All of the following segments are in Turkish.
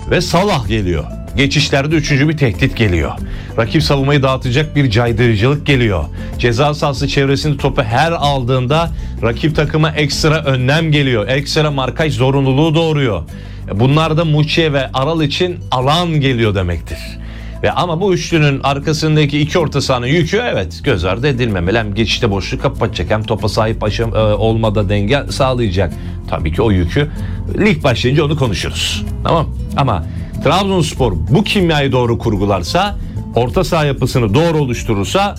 Ve Salah geliyor. Geçişlerde üçüncü bir tehdit geliyor. Rakip savunmayı dağıtacak bir caydırıcılık geliyor. Ceza sahası çevresinde topu her aldığında rakip takıma ekstra önlem geliyor. Ekstra markaj zorunluluğu doğuruyor. Bunlar da Muçi ve Aral için alan geliyor demektir. Ama bu üçlünün arkasındaki iki orta sahanın yükü evet göz ardı edilmemeli. Hem geçişte boşluk kapatacak hem topa sahip olmada denge sağlayacak. Tabii ki o yükü lig başlayınca onu konuşuruz. Tamam, ama Trabzonspor bu kimyayı doğru kurgularsa, orta saha yapısını doğru oluşturursa,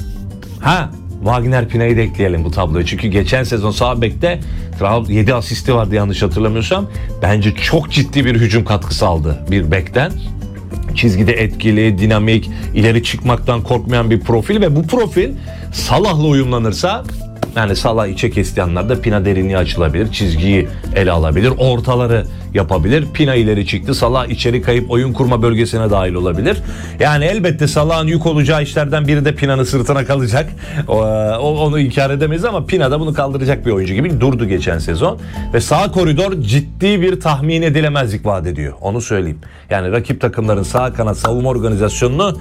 Wagner Pina'yı da ekleyelim bu tabloya. Çünkü geçen sezon sağ bekte 7 asisti vardı yanlış hatırlamıyorsam. Bence çok ciddi bir hücum katkısı aldı bir bekten. Çizgide etkili, dinamik, ileri çıkmaktan korkmayan bir profil ve bu profil Salah'la uyumlanırsa, yani Salah içe kestiği anlarda Pina derinliği açılabilir, çizgiyi ele alabilir, ortaları yapabilir. Pina ileri çıktı, Salah içeri kayıp oyun kurma bölgesine dahil olabilir. Yani elbette Salah'ın yük olacağı işlerden biri de Pina'nın sırtına kalacak. Onu inkar edemeyiz ama Pina da bunu kaldıracak bir oyuncu gibi durdu geçen sezon. Ve sağ koridor ciddi bir tahmin edilemezlik vaat ediyor. Onu söyleyeyim. Yani rakip takımların sağ kanat savunma organizasyonunu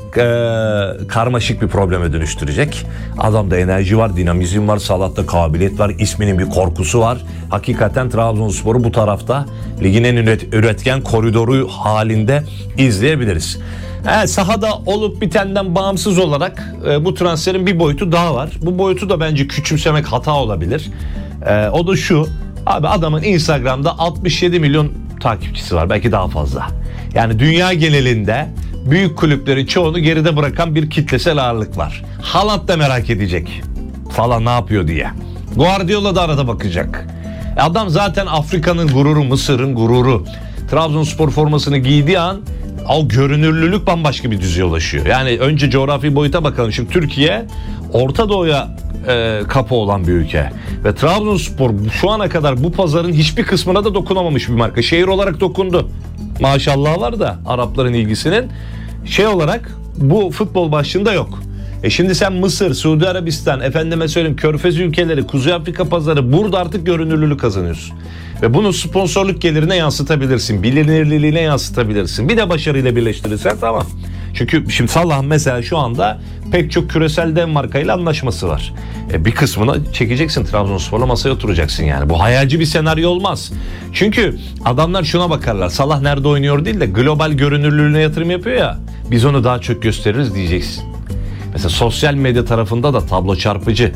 karmaşık bir probleme dönüştürecek. Adamda enerji var, dinamizm var, Salah'ta kabiliyet var, isminin bir korkusu var. Hakikaten Trabzonspor'u bu tarafta ligin en üretken koridoru halinde izleyebiliriz. Sahada olup bitenden bağımsız olarak bu transferin bir boyutu daha var. Bu boyutu da bence küçümsemek hata olabilir. O da şu: abi adamın Instagram'da 67 milyon takipçisi var, belki daha fazla. Yani dünya genelinde büyük kulüplerin çoğunu geride bırakan bir kitlesel ağırlık var. Haaland da merak edecek falan ne yapıyor diye. Guardiola da arada bakacak. Adam zaten Afrika'nın gururu, Mısır'ın gururu. Trabzonspor formasını giydiği an o görünürlülük bambaşka bir düzeye ulaşıyor. Yani önce coğrafi boyuta bakalım. Şimdi Türkiye Orta Doğu'ya kapı olan bir ülke. Ve Trabzonspor şu ana kadar bu pazarın hiçbir kısmına da dokunamamış bir marka. Şehir olarak dokundu. Maşallah var da Arapların ilgisinin. Olarak bu futbol başlığında yok. Şimdi sen Mısır, Suudi Arabistan, efendime söyleyeyim Körfez ülkeleri, Kuzey Afrika pazarı, burada artık görünürlülük kazanıyorsun. Ve bunu sponsorluk gelirine yansıtabilirsin, bilinirliğine yansıtabilirsin. Bir de başarıyla birleştirirsen tamam. Çünkü şimdi Salah mesela şu anda pek çok küresel dev markayla anlaşması var. Bir kısmını çekeceksin, Trabzonspor'la masaya oturacaksın yani. Bu hayalci bir senaryo olmaz. Çünkü adamlar şuna bakarlar: Salah nerede oynuyor değil de global görünürlüğüne yatırım yapıyor ya, biz onu daha çok gösteririz diyeceksin. Mesela sosyal medya tarafında da tablo çarpıcı.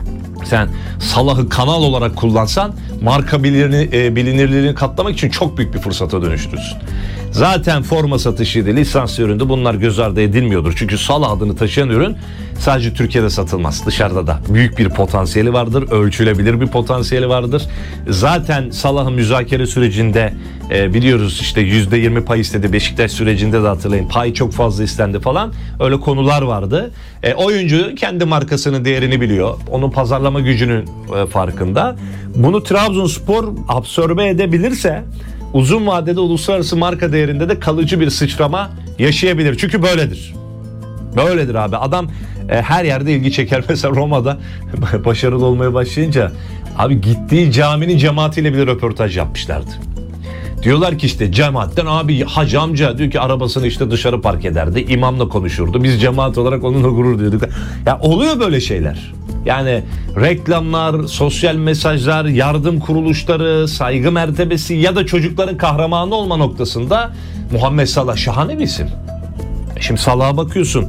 Sen Salah'ı kanal olarak kullansan marka bilinirliğini katlamak için çok büyük bir fırsata dönüştürürsün. Zaten forma satışıydı, lisans üründü, bunlar göz ardı edilmiyordur. Çünkü Salah adını taşıyan ürün sadece Türkiye'de satılmaz. Dışarıda da büyük bir potansiyeli vardır, ölçülebilir bir potansiyeli vardır. Zaten Salah'ın müzakere sürecinde biliyoruz işte %20 pay istedi. Beşiktaş sürecinde de hatırlayın, pay çok fazla istendi falan. Öyle konular vardı. Oyuncu kendi markasının değerini biliyor. Onun pazarlama gücünün farkında. Bunu Trabzonspor absorbe edebilirse uzun vadede uluslararası marka değerinde de kalıcı bir sıçrama yaşayabilir. Çünkü böyledir. Böyledir abi. Adam her yerde ilgi çeker. Mesela Roma'da başarılı olmaya başlayınca abi gittiği caminin cemaatiyle bile röportaj yapmışlardı. Diyorlar ki işte cemaatten abi hacı amca diyor ki arabasını işte dışarı park ederdi. İmamla konuşurdu. Biz cemaat olarak onunla gurur duyuyorduk. Ya oluyor böyle şeyler. Yani reklamlar, sosyal mesajlar, yardım kuruluşları, saygı mertebesi ya da çocukların kahramanı olma noktasında Muhammed Salah şahane bir isim. Şimdi Salah'a bakıyorsun.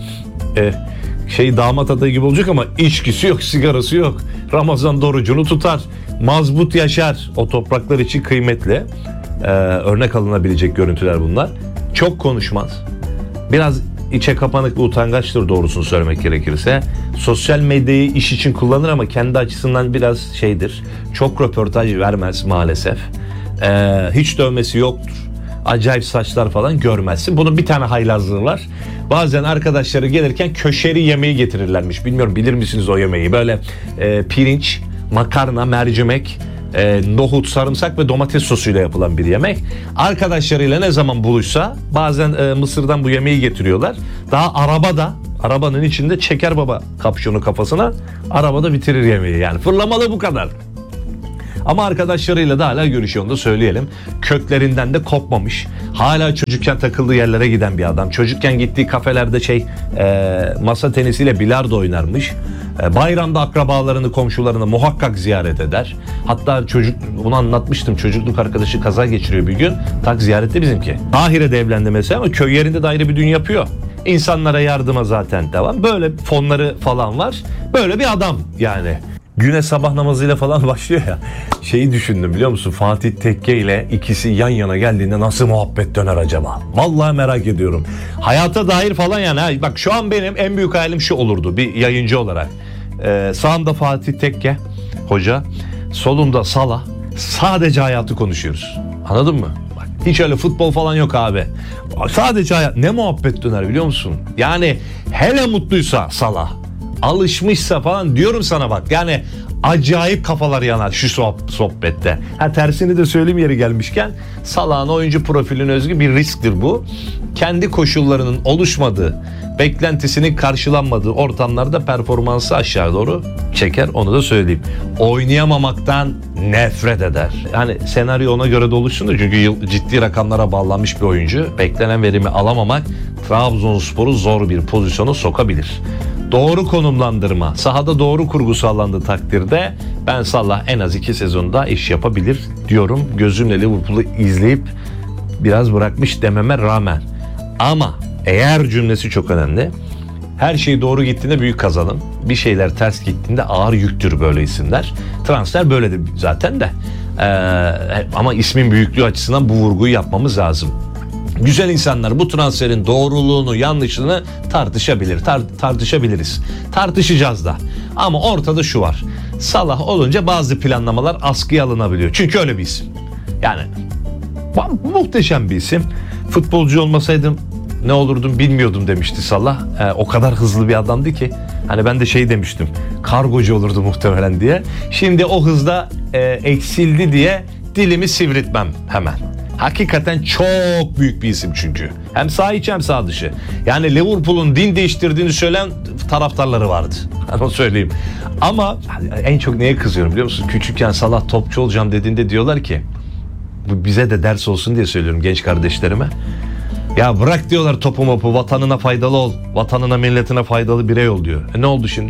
Damat adayı gibi olacak ama içkisi yok, sigarası yok. Ramazan'da orucunu tutar. Mazbut yaşar. O topraklar için kıymetli. Örnek alınabilecek görüntüler bunlar. Çok konuşmaz. Biraz içe kapanık ve utangaçtır doğrusunu söylemek gerekirse. Sosyal medyayı iş için kullanır ama kendi açısından biraz şeydir. Çok röportaj vermez maalesef. Hiç dövmesi yoktur. Acayip saçlar falan görmezsin. Bunun bir tane haylazlığı var. Bazen arkadaşları gelirken köşeri yemeği getirirlermiş. Bilmiyorum, bilir misiniz o yemeği? Böyle pirinç, makarna, mercimek, nohut, sarımsak ve domates sosuyla yapılan bir yemek. Arkadaşlarıyla ne zaman buluşsa bazen Mısır'dan bu yemeği getiriyorlar. Daha arabanın içinde çeker baba kapşonu kafasına, arabada bitirir yemeği. Yani fırlamalı bu kadar. Ama arkadaşlarıyla da hala görüşüyor, onu da söyleyelim. Köklerinden de kopmamış. Hala çocukken takıldığı yerlere giden bir adam. Çocukken gittiği kafelerde masa tenisiyle bilardo oynarmış. Bayramda akrabalarını, komşularını muhakkak ziyaret eder. Hatta bunu anlatmıştım. Çocukluk arkadaşı kaza geçiriyor bir gün. Tak ziyarette bizimki. Kahire'de evlendi mesela ama köy yerinde de ayrı bir düğün yapıyor. İnsanlara yardıma zaten devam. Böyle fonları falan var. Böyle bir adam yani. Güne sabah namazıyla falan başlıyor ya. Şeyi düşündüm biliyor musun? Fatih Tekke ile ikisi yan yana geldiğinde nasıl muhabbet döner acaba? Vallahi merak ediyorum. Hayata dair falan yani. Bak şu an benim en büyük hayalim şu olurdu bir yayıncı olarak. Sağımda Fatih Tekke hoca, solumda Salah. Sadece hayatı konuşuyoruz. Anladın mı? Bak, hiç öyle futbol falan yok abi. Sadece hayat. Ne muhabbet döner biliyor musun? Yani hele mutluysa Salah, alışmışsa falan diyorum sana bak. Yani acayip kafalar yanar şu sohbette. Tersini de söyleyeyim yeri gelmişken. Salah'ın oyuncu profiline özgü bir risktir bu. Kendi koşullarının oluşmadığı, beklentisinin karşılanmadığı ortamlarda performansı aşağı doğru çeker, onu da söyleyeyim. Oynayamamaktan nefret eder. Yani senaryo ona göre de oluşsun da çünkü ciddi rakamlara bağlanmış bir oyuncu. Beklenen verimi alamamak Trabzonspor'u zor bir pozisyona sokabilir. Doğru konumlandırma, sahada doğru kurgu sağlandığı takdirde ben Salah en az 2 sezonda iş yapabilir diyorum. Gözümle Liverpool'u izleyip biraz bırakmış dememe rağmen. Ama eğer cümlesi çok önemli. Her şey doğru gittiğinde büyük kazanım. Bir şeyler ters gittiğinde ağır yüktür böyle isimler. Transfer böyledir zaten de. Ama ismin büyüklüğü açısından bu vurguyu yapmamız lazım. Güzel insanlar bu transferin doğruluğunu, yanlışlığını tartışabilir. Tartışabiliriz. Tartışacağız da. Ama ortada şu var. Salah olunca bazı planlamalar askıya alınabiliyor. Çünkü öyle bir isim. Yani muhteşem bir isim. Futbolcu olmasaydım ne olurdum bilmiyordum demişti Salah. O kadar hızlı bir adamdı ki. Hani ben de demiştim. Kargocu olurdu muhtemelen diye. Şimdi o hızda eksildi diye dilimi sivritmem hemen. Hakikaten çok büyük bir isim çünkü. Hem sağ içi hem sağ dışı. Yani Liverpool'un din değiştirdiğini söyleyen taraftarları vardı. Onu söyleyeyim. Ama en çok neye kızıyorum biliyor musun? Küçükken Salah topçu olacağım dediğinde diyorlar ki, bu bize de ders olsun diye söylüyorum genç kardeşlerime. Ya bırak diyorlar topu mopu, vatanına faydalı ol. Vatanına milletine faydalı birey ol diyor. Ne oldu şimdi?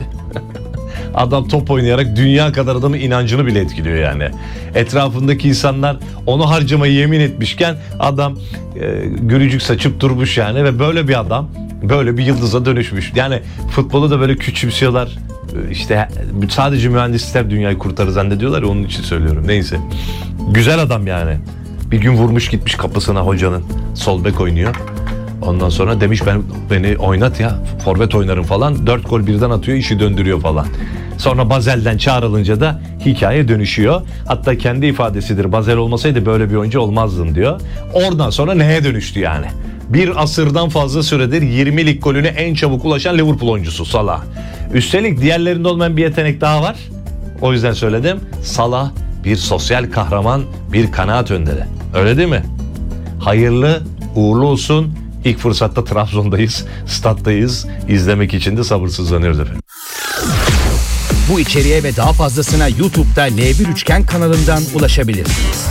Adam top oynayarak dünya kadar adamın inancını bile etkiliyor yani. Etrafındaki insanlar onu harcamayı yemin etmişken adam gülücük saçıp durmuş yani ve böyle bir adam böyle bir yıldıza dönüşmüş. Yani futbolu da böyle küçümsüyorlar. İşte sadece mühendisler dünyayı kurtarır zannediyorlar ya, onun için söylüyorum. Neyse. Güzel adam yani. Bir gün vurmuş gitmiş kapısına hocanın. Sol bek oynuyor. Ondan sonra demiş beni oynat ya, forvet oynarım falan. 4 gol birden atıyor, işi döndürüyor falan. Sonra Bazel'den çağrılınca da hikaye dönüşüyor. Hatta kendi ifadesidir. Bazel olmasaydı böyle bir oyuncu olmazdım diyor. Oradan sonra neye dönüştü yani? Bir asırdan fazla süredir 20 lig golüne en çabuk ulaşan Liverpool oyuncusu Salah. Üstelik diğerlerinde olmayan bir yetenek daha var. O yüzden söyledim. Salah bir sosyal kahraman, bir kanaat önderi. Öyle değil mi? Hayırlı, uğurlu olsun. İlk fırsatta Trabzon'dayız, stattayız. İzlemek için de sabırsızlanıyoruz efendim. Bu içeriğe ve daha fazlasına YouTube'da N1 Üçgen kanalından ulaşabilirsiniz.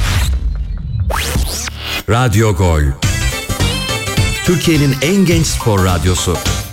Radyo Gol, Türkiye'nin en genç spor radyosu.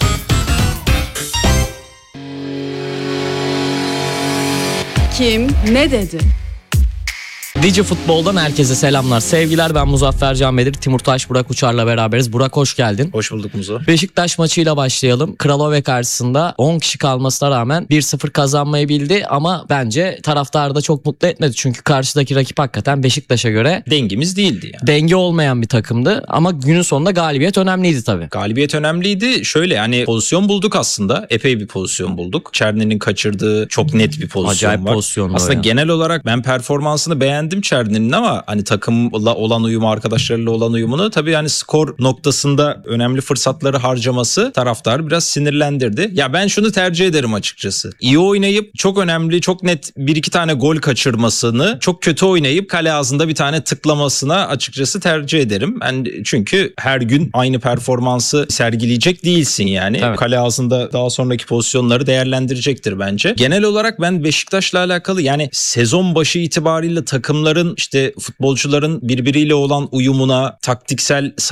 Kim ne dedi? Digi Futbol'dan herkese selamlar, sevgiler. Ben Muzaffer Can Bedir, Timur Taş, Burak Uçar'la beraberiz. Burak hoş geldin. Hoş bulduk Muzo. Beşiktaş maçıyla başlayalım. Kralove karşısında 10 kişi kalmasına rağmen 1-0 kazanmayı bildi ama bence taraftarı da çok mutlu etmedi. Çünkü karşıdaki rakip hakikaten Beşiktaş'a göre Dengimiz değildi yani. denge olmayan bir takımdı ama günün sonunda galibiyet önemliydi tabii. Galibiyet önemliydi. Şöyle yani pozisyon bulduk aslında. Epey bir pozisyon bulduk. Çerni'nin kaçırdığı çok net bir pozisyon Acayip var. pozisyonlu Aslında ya. genel olarak ben performansını beğendim beğendim Çerni'nin ama hani takımla olan uyumu, arkadaşlarıyla olan uyumunu, tabii yani skor noktasında önemli fırsatları harcaması taraftarı biraz sinirlendirdi. Ya ben şunu tercih ederim açıkçası. İyi oynayıp çok önemli, çok net 1-2 tane gol kaçırmasını, çok kötü oynayıp kale ağzında bir tane tıklamasına açıkçası tercih ederim. Ben çünkü her gün aynı performansı sergileyecek değilsin yani. Evet. Kale ağzında daha sonraki pozisyonları değerlendirecektir bence. Genel olarak ben Beşiktaş'la alakalı yani sezon başı itibariyle takımların, işte futbolcuların birbiriyle olan uyumuna, taktiksel